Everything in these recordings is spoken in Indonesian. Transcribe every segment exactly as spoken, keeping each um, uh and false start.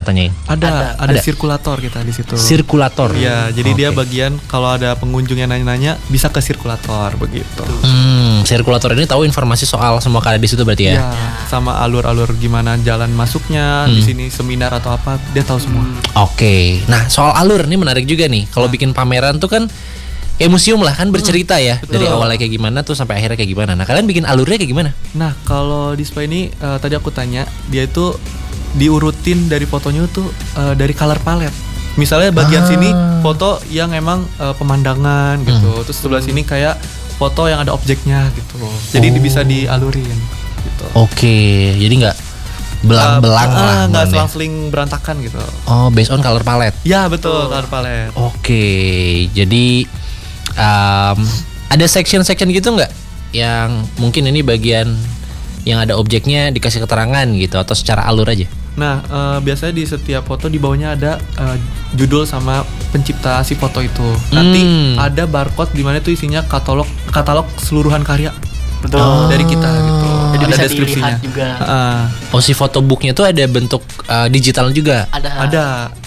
tanyain? Ada, ada, Ada. sirkulator kita di situ. Sirkulator. Iya, jadi dia Oke. bagian kalau ada pengunjung yang nanya-nanya bisa ke sirkulator begitu. Hmm, sirkulator ini tahu informasi soal semua karya di situ berarti ya? Iya, sama alur-alur gimana jalan masuknya, Hmm. di sini seminar atau apa, dia tahu semua. Oke. Nah, soal alur ini menarik juga nih. Kalau bikin pameran tuh kan kayak museum lah kan bercerita ya. betul. Dari awalnya kayak gimana tuh sampai akhirnya kayak gimana. Nah, kalian bikin alurnya kayak gimana? Nah, kalau display ini eh, tadi aku tanya, dia itu diurutin dari fotonya tuh eh, dari color palette. Misalnya bagian Ah. sini foto yang emang eh, pemandangan gitu, terus sebelah sini kayak foto yang ada objeknya gitu. Jadi Oh. bisa dialurin gitu. Oke. Jadi nggak belang-belang Eh, lah. eh, nggak Mon, ya? selang-seling berantakan gitu. Oh, based on color palette. Ya betul, color palette. Oke. Jadi um, ada section-section gitu nggak? Yang mungkin ini bagian yang ada objeknya dikasih keterangan gitu atau secara alur aja? Nah, eh, biasanya di setiap foto di bawahnya ada eh, judul sama pencipta si foto itu. Nanti Hmm. ada barcode di mana itu isinya katalog katalog seluruhan karya Betul. Oh. dari kita gitu. Jadi ada bisa deskripsinya. dilihat juga. Heeh. Oh, si photobooknya tuh ada bentuk uh, digital juga? Ada. Ada.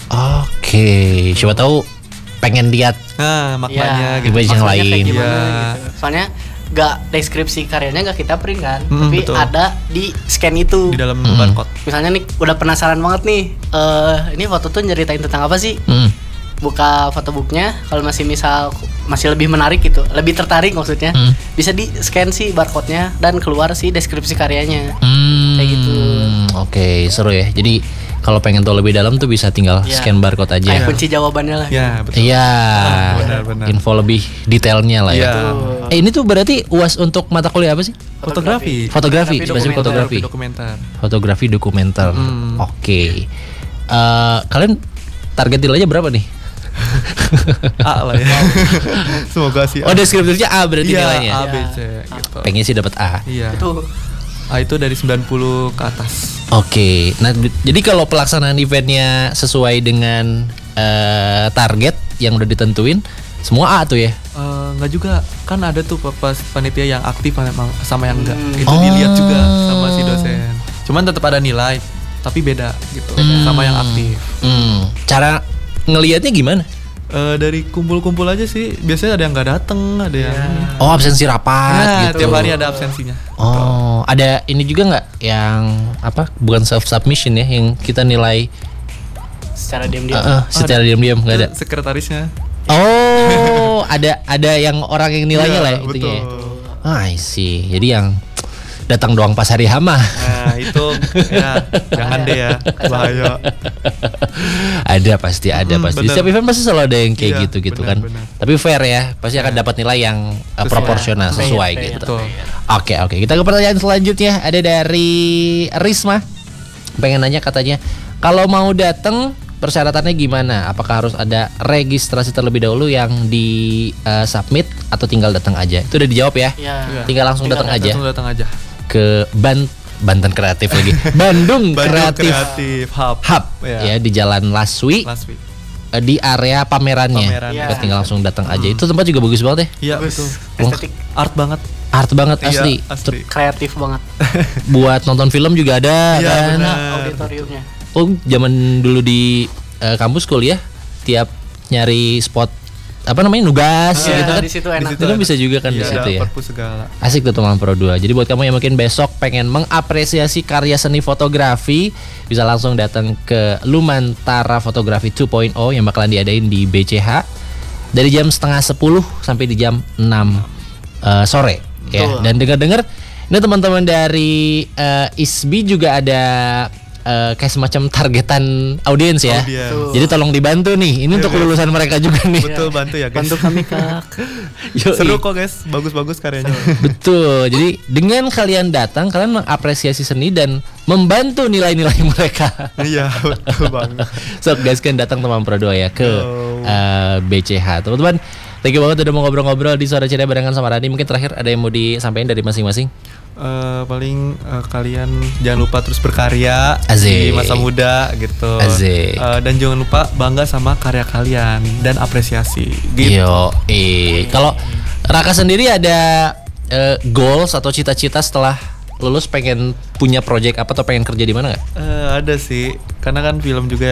Oke. Siapa tahu pengen lihat. Nah, maknanya Ya, gitu. Image yang maksudnya kayak lain. gimana Iya. gitu. Soalnya nggak deskripsi karyanya nggak kita print kan, Mm, tapi betul. ada di scan itu. Di dalam Mm. barcode. Misalnya nih udah penasaran banget nih, eh ini foto tuh nyeritain tentang apa sih? Hmm. Buka fotobooknya, kalau masih misal masih lebih menarik gitu, lebih tertarik maksudnya, Hmm. bisa di scan sih barcode-nya dan keluar sih deskripsi karyanya. Hmm. Kayak gitu. Oke, seru ya. Jadi kalau pengen tahu lebih dalam tuh bisa tinggal Ya. scan barcode aja. Kayak kunci jawabannya lah. Ya, betul. Iya. benar-benar. Info lebih detailnya lah ya. Iya. Eh, ini tuh berarti U A S untuk mata kuliah apa sih? Fotografi. Fotografi, Fotografi spesifik fotografi. Dokumenter. Fotografi dokumenter. Hmm. Oke. Eh, kalian target nilainya berapa nih? A lah ya. Semoga sih. Oh, deskriptifnya A berarti Iya, nilainya. A, B, C gitu. Pengen sih dapat A. Iya. Itu A itu dari sembilan puluh ke atas. Oke. Nah, d- jadi kalau pelaksanaan eventnya sesuai dengan eh, target yang udah ditentuin, semua A tuh ya. Eh, nggak juga, kan ada tuh pas panitia yang aktif sama sama yang enggak. Hmm. Itu Oh. dilihat juga sama si dosen. Cuman tetap ada nilai, tapi beda gitu sama yang aktif. Hmm. Cara ngelihatnya gimana? Eh, dari kumpul-kumpul aja sih, biasanya ada yang nggak dateng, ada yang Oh, absensi rapat Nah, gitu. tiap hari ada absensinya. Oh, ada ini juga nggak yang apa? Bukan self submission ya, yang kita nilai secara eh, diam-diam. eh, secara diam-diam nggak ada. Sekretarisnya. Oh, ada ada yang orang yang nilainya Iya, lah ya, intinya. ya. betul. Ah, I see. Jadi yang datang doang pas hari hama. Nah, itu ya jangan deh ya, bahaya. Ada pasti ada Hmm, pasti. benar. Setiap event pasti selalu ada yang kayak Iya, gitu-gitu benar, kan. benar. Tapi fair ya, pasti akan dapat nilai yang uh, Sesuai. proporsional Fair, sesuai fair. gitu. Betul. Oke oke, kita ke pertanyaan selanjutnya. Ada dari Risma. Pengen nanya katanya, kalau mau datang persyaratannya gimana? Apakah harus ada registrasi terlebih dahulu yang di uh, submit atau tinggal datang aja? Itu udah dijawab ya. Iya. Iya. Tinggal langsung Tinggal datang aja Langsung datang aja. ke Ban Banten Kreatif lagi. Bandung, Bandung Kreatif Kreatif Hub. Hub Ya. ya di Jalan Laswi. Last week. Eh, di area pamerannya. Pameran. Iya. Kita tinggal langsung datang aja. Itu tempat juga bagus banget ya. Iya, Bagus. betul. Estetik, Art banget. Art banget Iya, asli. asli. kreatif banget. Buat nonton film juga ada Iya, kan. benar. Nah, auditoriumnya. Oh, zaman dulu di eh, kampus kuliah tiap nyari spot apa namanya nugas Iya, gitu kan. di situ enak. Itu kan bisa juga kan di Iya, situ ada ya. perpus segala. Asik tuh teman Pro dua. Jadi buat kamu yang mungkin besok pengen mengapresiasi karya seni fotografi, bisa langsung datang ke Lumantara Fotografi dua titik nol yang bakalan diadain di B C H dari jam setengah sepuluh sampai di jam enam eh, sore ya. Betul. Dan dengar-dengar ini teman-teman dari eh, I S B I juga ada eh, kayak semacam targetan audiens ya. Audiens. Tuh. Jadi tolong dibantu nih. Ini untuk lulusan mereka juga nih. Betul, bantu ya guys. Bantu kami Kak. Yoi. Seru kok guys, bagus-bagus karyanya. Betul. Jadi dengan kalian datang, kalian mengapresiasi seni dan membantu nilai-nilai mereka. Iya, betul banget. So guys kan datang teman Pro dua ya ke Yo. eh, B C H. Teman-teman, thank you banget udah mau ngobrol-ngobrol di Suara Ceria barengan sama Rani. Mungkin terakhir ada yang mau disampaikan dari masing-masing? Eh, paling eh, kalian jangan lupa terus berkarya Asik. di masa muda gitu. Asik. Eh, dan jangan lupa bangga sama karya kalian dan apresiasi. Gitu. Yo, eh kalau Raka sendiri ada eh, goals atau cita-cita setelah lulus pengen punya project apa atau pengen kerja di mana nggak? Eh, ada sih, karena kan film juga